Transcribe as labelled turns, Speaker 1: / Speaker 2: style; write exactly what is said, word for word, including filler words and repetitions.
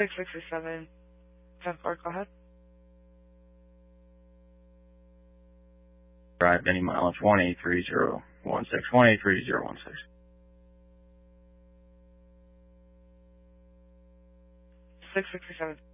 Speaker 1: six six seven. ten four, go ahead.
Speaker 2: Drive, Benny Mileage one eight three zero one six, one eight three zero one six.
Speaker 1: six six seven.